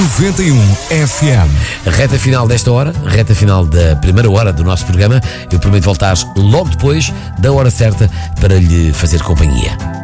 91 FM. A reta final desta hora, a reta final da primeira hora do nosso programa. Eu prometo voltar logo depois da hora certa para lhe fazer companhia.